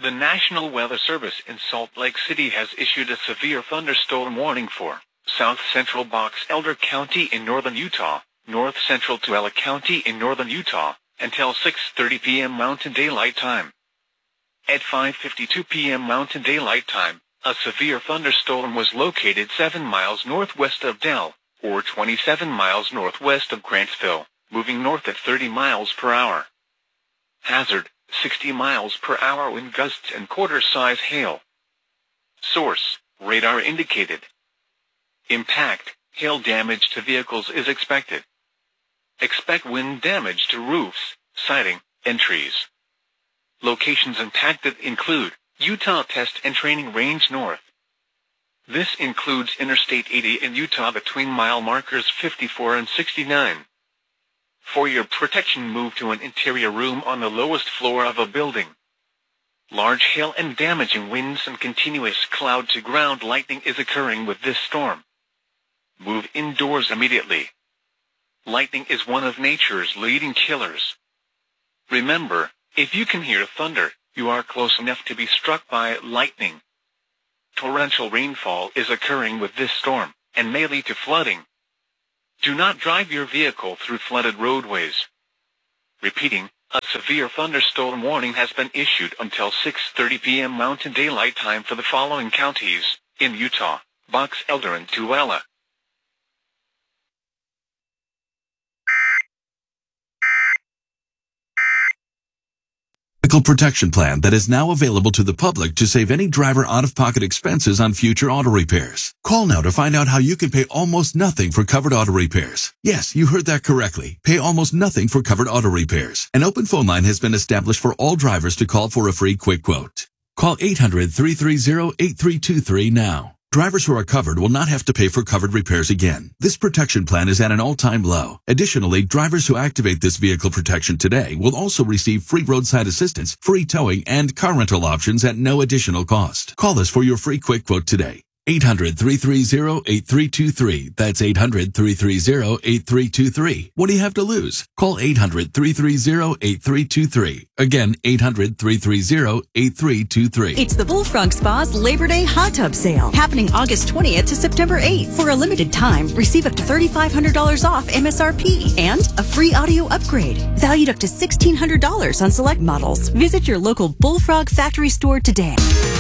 The National Weather Service in Salt Lake City has issued a severe thunderstorm warning for south central Box Elder County in northern Utah, north central Tooele County in northern Utah, until 6:30 p.m. Mountain Daylight Time. At 5:52 p.m. Mountain Daylight Time, a severe thunderstorm was located 7 miles northwest of Dell, or 27 miles northwest of Grantsville, moving north at 30 miles per hour. Hazard: 60 miles per hour wind gusts and quarter-size hail. Source: radar indicated. Impact: hail damage to vehicles is expected. Expect wind damage to roofs, siding, and trees. Locations impacted include Utah Test and Training Range North. This includes Interstate 80 in Utah between mile markers 54 and 69. For your protection, move to an interior room on the lowest floor of a building. Large hail and damaging winds and continuous cloud-to-ground lightning is occurring with this storm. Move indoors immediately. Lightning is one of nature's leading killers. Remember, if you can hear thunder, you are close enough to be struck by lightning. Torrential rainfall is occurring with this storm, and may lead to flooding. Do not drive your vehicle through flooded roadways. Repeating, a severe thunderstorm warning has been issued until 6:30 p.m. Mountain Daylight Time for the following counties in Utah: Box Elder and Tooele. Vehicle protection plan that is now available to the public to save any driver out-of-pocket expenses on future auto repairs. Call now to find out how you can pay almost nothing for covered auto repairs. Yes, you heard that correctly. Pay almost nothing for covered auto repairs. An open phone line has been established for all drivers to call for a free quick quote. Call 800-330-8323 now. Drivers who are covered will not have to pay for covered repairs again. This protection plan is at an all-time low. Additionally, drivers who activate this vehicle protection today will also receive free roadside assistance, free towing, and car rental options at no additional cost. Call us for your free quick quote today. 800-330-8323. That's 800-330-8323. What do you have to lose? Call 800-330-8323. Again, 800-330-8323. It's the Bullfrog Spa's Labor Day Hot Tub Sale, happening August 20th to September 8th. For a limited time, receive up to $3,500 off MSRP and a free audio upgrade, valued up to $1,600 on select models. Visit your local Bullfrog factory store today.